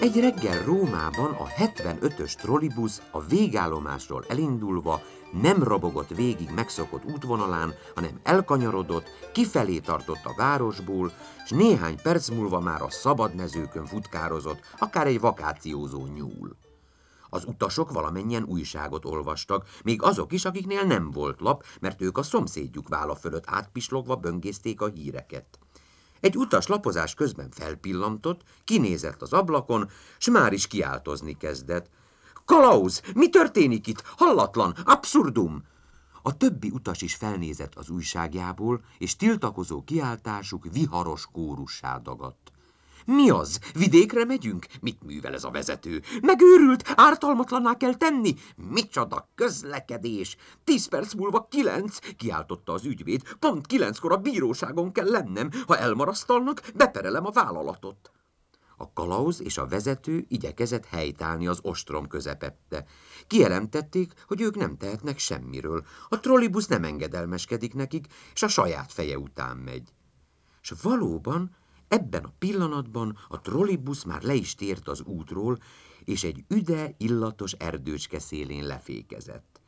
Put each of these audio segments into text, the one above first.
Egy reggel Rómában a 75-ös trollibusz a végállomásról elindulva nem robogott végig megszokott útvonalán, hanem elkanyarodott, kifelé tartott a városból, s néhány perc múlva már a szabad mezőkön futkározott, akár egy vakációzó nyúl. Az utasok valamennyien újságot olvastak, még azok is, akiknél nem volt lap, mert ők a szomszédjuk válla fölött átpislogva böngészték a híreket. Egy utas lapozás közben felpillantott, kinézett az ablakon, s már is kiáltozni kezdett. Kalauz! Mi történik itt? Hallatlan! Abszurdum! A többi utas is felnézett az újságjából, és tiltakozó kiáltásuk viharos kórussá dagadt. Mi az? Vidékre megyünk? Mit művel ez a vezető? Megőrült? Ártalmatlanná kell tenni? Micsoda közlekedés! 10 perc múlva 9, kiáltotta az ügyvéd. Pont 9-kor a bíróságon kell lennem. Ha elmarasztalnak, beperelem a vállalatot. A kalauz és a vezető igyekezett helytállni az ostrom közepette. Kijelentették, hogy ők nem tehetnek semmiről. A trollibusz nem engedelmeskedik nekik, és a saját feje után megy. És valóban ebben a pillanatban a trollibusz már le is tért az útról, és egy üde, illatos erdőcske szélén lefékezett.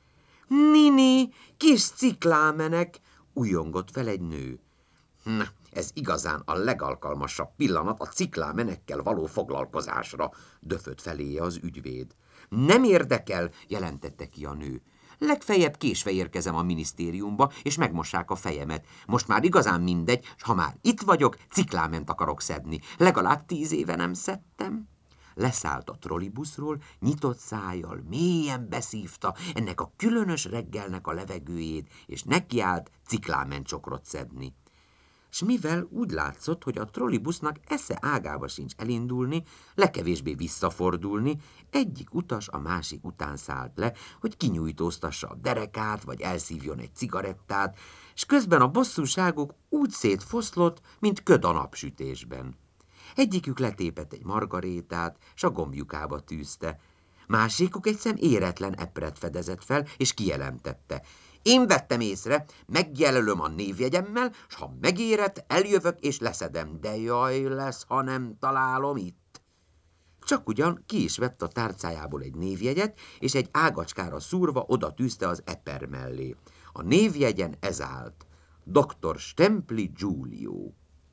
Nini, kis ciklámenek, ujjongott fel egy nő. Na, ez igazán a legalkalmasabb pillanat a ciklámenekkel való foglalkozásra, döfött feléje az ügyvéd. Nem érdekel, jelentette ki a nő. Legfeljebb késve érkezem a minisztériumba, és megmossák a fejemet. Most már igazán mindegy, s ha már itt vagyok, cikláment akarok szedni. Legalább 10 éve nem szedtem. Leszállt a trollibuszról, nyitott szájjal, mélyen beszívta ennek a különös reggelnek a levegőjét, és nekiállt ciklámencsokrot szedni. S mivel úgy látszott, hogy a trollibusznak esze ágába sincs elindulni, legkevésbé visszafordulni, egyik utas a másik után szállt le, hogy kinyújtóztassa a derekát, vagy elszívjon egy cigarettát, s közben a bosszúságok úgy szétfoszlott, mint köd a napsütésben. Egyikük letépett egy margarétát, s a gombjukába tűzte. Másikuk egy szem éretlen epret fedezett fel, és kijelentette. Én vettem észre, megjelölöm a névjegyemmel, s ha megérett, eljövök és leszedem, de jaj lesz, ha nem találom itt. Csak ugyan ki is vett a tárcájából egy névjegyet, és egy ágacskára szúrva oda tűzte az eper mellé. A névjegyen ez állt: Dr. Stempli Giulio.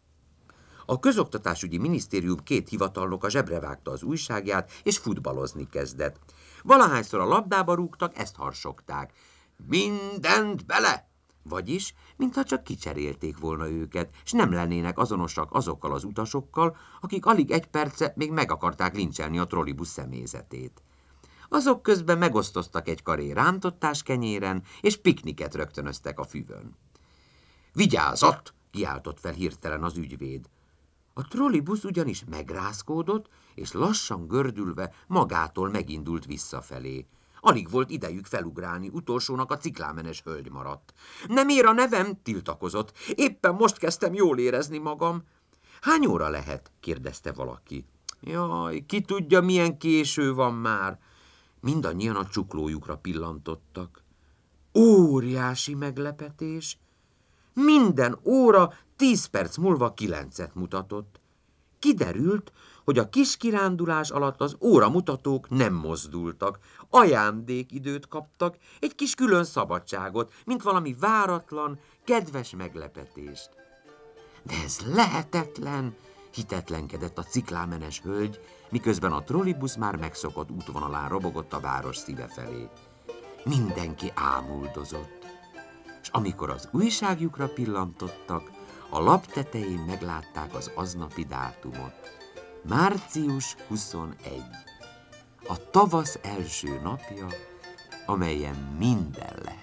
A közoktatásügyi minisztérium 2 hivatalnoka zsebre vágta az újságját, és futballozni kezdett. Valahányszor a labdába rúgtak, ezt harsogták. Mindent bele! Vagyis, mintha csak kicserélték volna őket, s nem lennének azonosak azokkal az utasokkal, akik alig 1 perce még meg akarták lincselni a trollibusz személyzetét. Azok közben megosztoztak egy karé rántottás kenyéren, és pikniket rögtönöztek a füvön. Vigyázat! Kiáltott fel hirtelen az ügyvéd. A trollibusz ugyanis megrázkódott, és lassan gördülve magától megindult visszafelé. Alig volt idejük felugrálni, utolsónak a ciklámenes hölgy maradt. Nem ér a nevem, tiltakozott. Éppen most kezdtem jól érezni magam. Hány óra lehet? Kérdezte valaki. Jaj, ki tudja, milyen késő van már. Mindannyian a csuklójukra pillantottak. Óriási meglepetés. Minden óra 10 perc múlva 9-et mutatott. Kiderült, hogy a kis kirándulás alatt az óramutatók nem mozdultak, ajándékidőt kaptak, egy kis külön szabadságot, mint valami váratlan, kedves meglepetést. De ez lehetetlen, hitetlenkedett a ciklámenes hölgy, miközben a trollibusz már megszokott útvonalán robogott a város szíve felé. Mindenki ámuldozott, és amikor az újságjukra pillantottak, a lap tetején meglátták az aznapi dátumot. Március 21. A tavasz első napja, amelyen minden lehet.